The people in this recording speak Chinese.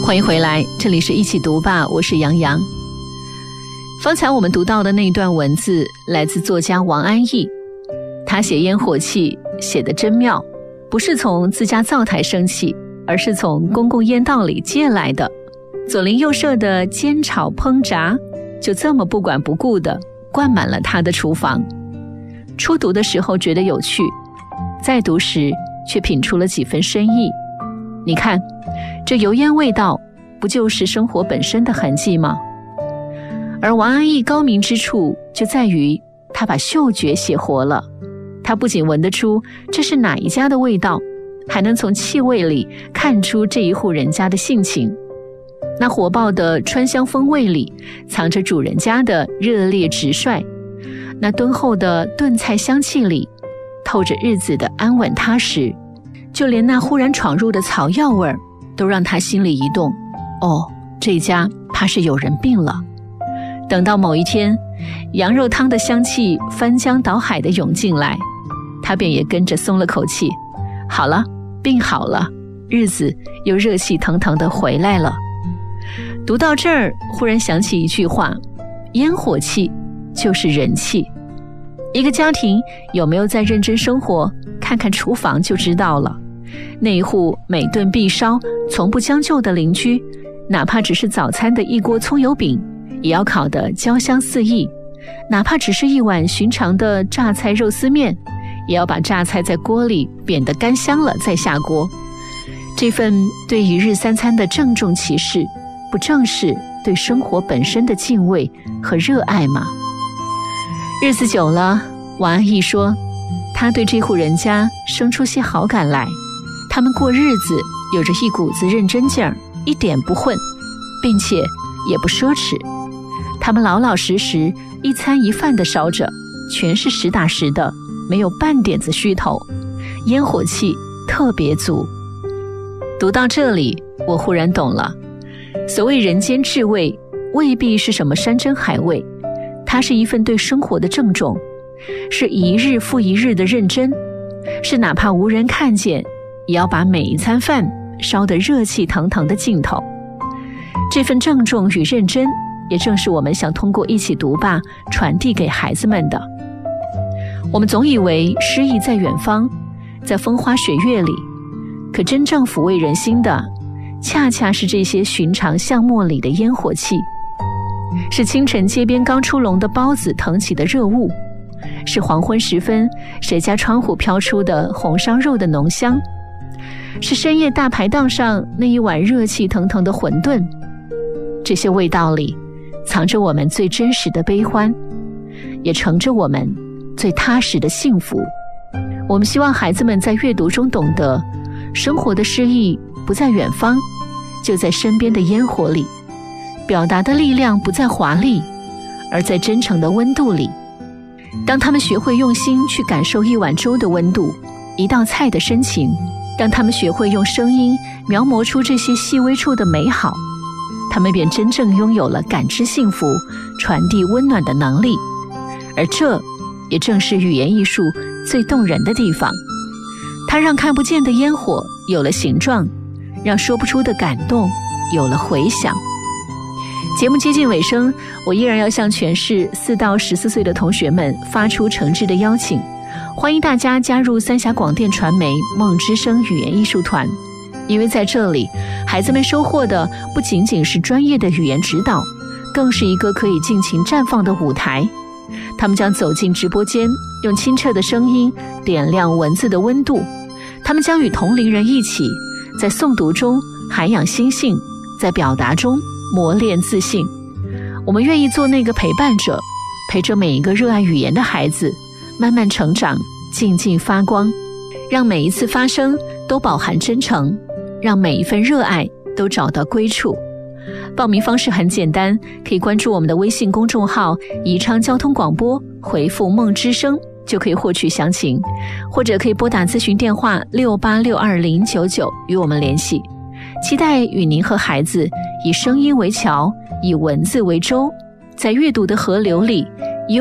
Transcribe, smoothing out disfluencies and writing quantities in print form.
欢迎回来，这里是一起读吧，我是杨洋。方才我们读到的那段文字来自作家王安忆，他写烟火气写得真妙，不是从自家灶台生气，而是从公共烟道里借来的。左邻右舍的煎炒烹炸就这么不管不顾地灌满了他的厨房。初读的时候觉得有趣，再读时却品出了几分深意。你看，这油烟味道不就是生活本身的痕迹吗？而王安忆高明之处就在于他把嗅觉写活了。他不仅闻得出这是哪一家的味道，还能从气味里看出这一户人家的性情。那火爆的川香风味里藏着主人家的热烈直率，那敦厚的炖菜香气里透着日子的安稳踏实。就连那忽然闯入的草药味都让他心里一动，哦，这家怕是有人病了。等到某一天，羊肉汤的香气翻江倒海地涌进来，他便也跟着松了口气。好了，病好了，日子又热气腾腾地回来了。读到这儿，忽然想起一句话，烟火气就是人气。一个家庭有没有在认真生活，看看厨房就知道了。那一户每顿必烧从不将就的邻居，哪怕只是早餐的一锅葱油饼也要烤得焦香四溢，哪怕只是一碗寻常的榨菜肉丝面，也要把榨菜在锅里煸得干香了再下锅。这份对一日三餐的郑重其事，不正是对生活本身的敬畏和热爱吗？日子久了，王安忆说他对这户人家生出些好感来。他们过日子有着一股子认真劲儿，一点不混，并且也不奢侈。他们老老实实一餐一饭地烧着，全是实打实的，没有半点子虚头，烟火气特别足。读到这里，我忽然懂了，所谓人间至味，未必是什么山珍海味，它是一份对生活的郑重，是一日复一日的认真，是哪怕无人看见，也要把每一餐饭烧得热气腾腾的劲头。这份郑重与认真，也正是我们想通过一起读吧传递给孩子们的。我们总以为诗意在远方，在风花雪月里，可真正抚慰人心的，恰恰是这些寻常巷陌里的烟火气，是清晨街边刚出笼的包子腾起的热雾，是黄昏时分谁家窗户飘出的红烧肉的浓香，是深夜大排档上那一碗热气腾腾的馄饨。这些味道里藏着我们最真实的悲欢，也盛着我们最踏实的幸福。我们希望孩子们在阅读中懂得，生活的诗意不在远方，就在身边的烟火里，表达的力量不在华丽，而在真诚的温度里。当他们学会用心去感受一碗粥的温度，一道菜的深情，当他们学会用声音描摹出这些细微处的美好，他们便真正拥有了感知幸福、传递温暖的能力。而这也正是语言艺术最动人的地方，它让看不见的烟火有了形状，让说不出的感动有了回响。节目接近尾声，我依然要向全市4到14岁的同学们发出诚挚的邀请，欢迎大家加入三峡广电传媒梦之声语言艺术团。因为在这里，孩子们收获的不仅仅是专业的语言指导，更是一个可以尽情绽放的舞台。他们将走进直播间，用清澈的声音点亮文字的温度。他们将与同龄人一起，在诵读中涵养心性，在表达中磨练自信。我们愿意做那个陪伴者，陪着每一个热爱语言的孩子慢慢成长，静静发光，让每一次发声都饱含真诚，让每一份热爱都找到归处。报名方式很简单，可以关注我们的微信公众号宜昌交通广播，回复梦之声就可以获取详情，或者可以拨打咨询电话68620099与我们联系。期待与您和孩子以声音为桥，以文字为舟，在阅读的河流里